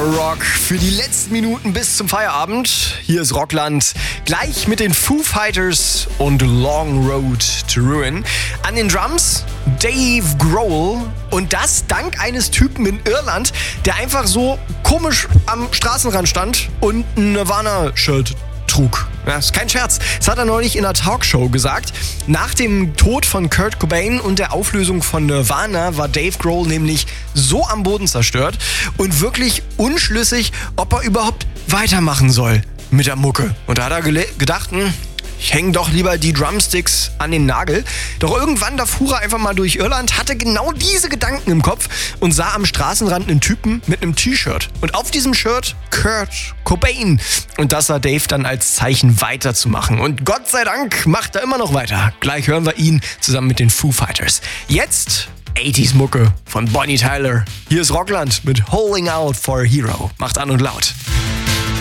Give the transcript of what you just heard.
Rock für die letzten Minuten bis zum Feierabend. Hier ist Rockland, gleich mit den Foo Fighters und Long Road to Ruin. An den Drums Dave Grohl und das dank eines Typen in Irland, der einfach so komisch am Straßenrand stand und ein Nirvana-Shirt trug. Das ist kein Scherz. Das hat er neulich in einer Talkshow gesagt. Nach dem Tod von Kurt Cobain und der Auflösung von Nirvana war Dave Grohl nämlich so am Boden zerstört und wirklich unschlüssig, ob er überhaupt weitermachen soll mit der Mucke. Und da hat er gedacht, ich hänge doch lieber die Drumsticks an den Nagel. Doch irgendwann, da fuhr er einfach mal durch Irland, hatte genau diese Gedanken im Kopf und sah am Straßenrand einen Typen mit einem T-Shirt. Und auf diesem Shirt Kurt Cobain. Und das sah Dave dann als Zeichen weiterzumachen. Und Gott sei Dank macht er immer noch weiter. Gleich hören wir ihn zusammen mit den Foo Fighters. Jetzt 80s Mucke von Bonnie Tyler. Hier ist Rockland mit Holding Out for a Hero. Macht an und laut.